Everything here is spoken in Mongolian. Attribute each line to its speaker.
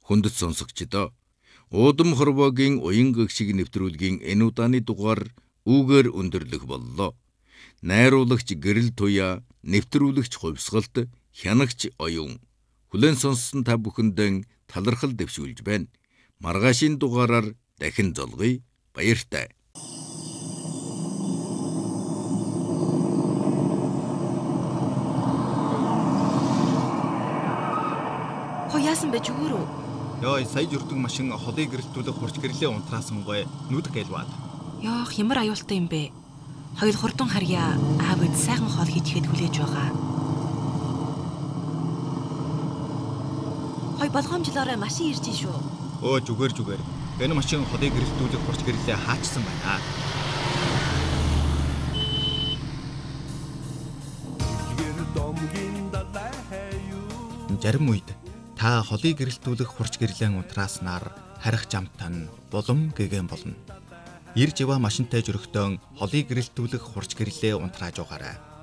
Speaker 1: Хүндэт сонсогчдоо Уудам хорвоогийн уян гэгшиг нэвтрүүлгийн энэ удааны дугаар үүгээр өндөрлөх боллоо. Найруулагч Гэрэл Туяа, нэвтрүүлэгч Хувьсгалт, хянагч Оюун. Хүлээн сонссон та бүхэндээ талархал дэвшүүлж байна. Маргаашийн дугаараар дахин золгоё. Баяртай.
Speaker 2: Яасан бэ зүгээрөө?
Speaker 3: Яа, сая жүрдэг машин холыг гэрэлтүүлэх хурц гэрлээ унтраасан гой нүд гэлваад.
Speaker 2: Яах, ямар аюултай юм бэ? Хоёул хурдан харьяа, аав эд сайхан хоол хийчихэд хүлээж байгаа. Хой болгоомжлоорой машин ирж шүү.
Speaker 3: Өө зүгээр. Энэ машин холыг гэрэлтүүлэх хурц гэрлээ хаачсан байна. Зарим үед та холыг гэрэлтүүлэх хурц гэрлэн унтрааснаар харих жамтан булам гэгэн болно. Ирж яваа машинтай зөрөгтөн холыг гэрэлтүүлэх хурц гэрлээ унтрааж байгаарай.